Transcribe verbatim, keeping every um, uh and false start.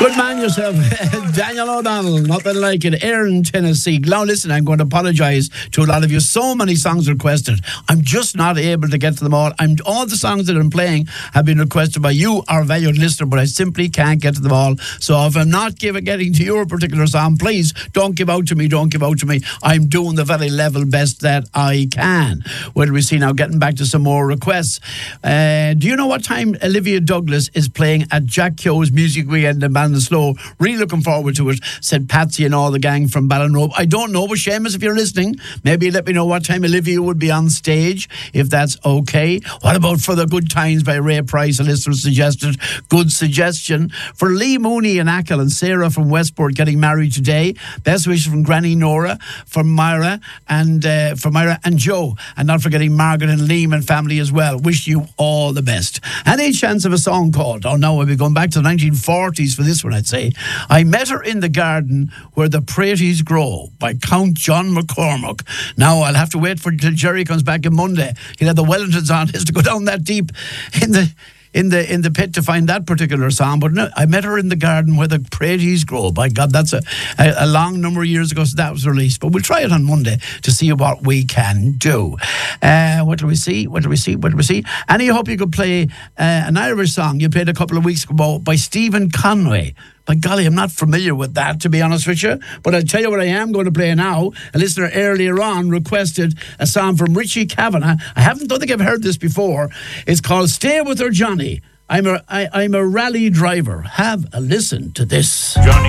Good man yourself, Daniel O'Donnell. Nothing like it. Aaron, Tennessee. Now listen, I'm going to apologise to a lot of you. So many songs requested. I'm just not able to get to them all. I'm all the songs that I'm playing have been requested by you, our valued listener, but I simply can't get to them all. So if I'm not give, getting to your particular song, please don't give out to me. Don't give out to me. I'm doing the very level best that I can. What do we see now? Getting back to some more requests. Uh, do you know what time Olivia Douglas is playing at Jack Keogh's Music Weekend in Ballinasloe? Really looking forward to it, said Patsy and all the gang from Ballinrobe. I don't know, but Seamus, if you're listening, maybe let me know what time Olivia would be on stage, if that's okay. What about For the Good Times by Ray Price? A listener suggested. Good suggestion. For Lee Mooney and Ackle and Sarah from Westport getting married today. Best wishes from Granny Nora, from Myra and uh, for Myra and Joe, and not forgetting Margaret and Liam and family as well. Wish you all the best. Any chance of a song called, oh no, we'll be going back to the nineteen forties for this one, I'd say. I Met Her in the Garden Where the Praties Grow by Count John McCormack. Now I'll have to wait for till Jerry comes back on Monday. He'll have the Wellingtons on. He has to go down that deep in the in the in the pit to find that particular song. But no, I Met Her in the Garden Where the Praties Grow. By God, that's a, a, a long number of years ago so that was released. But we'll try it on Monday to see what we can do. Uh, what do we see? What do we see? What do we see? And I hope you could play uh, an Irish song you played a couple of weeks ago by Stephen Conway. By golly, I'm not familiar with that, to be honest with you. But I'll tell you what I am going to play now. A listener earlier on requested a song from Richie Kavanagh. I haven't, don't think I've heard this before. It's called Stay With Her, Johnny. I'm a, I, I'm a rally driver. Have a listen to this. Johnny.